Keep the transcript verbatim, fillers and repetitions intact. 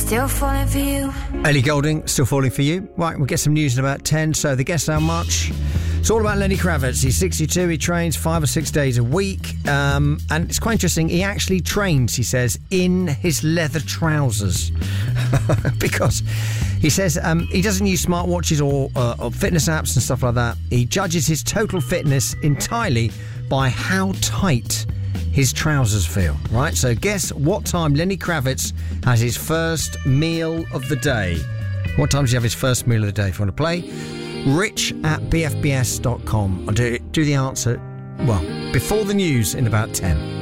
Still falling for you. Ellie Goulding, Still Falling For You. Right, we'll get some news in about ten. So the guess how much? It's all about Lenny Kravitz. He's sixty-two. He trains five or six days a week. Um, and it's quite interesting. He actually trains, he says, in his leather trousers. Because he says um, he doesn't use smartwatches or, uh, or fitness apps and stuff like that. He judges his total fitness entirely by how tight his trousers feel, right? So guess what time Lenny Kravitz has his first meal of the day. What time does he have his first meal of the day? If you want to play, rich at b f b s dot com. I'll do, do the answer, well, before the news in about ten.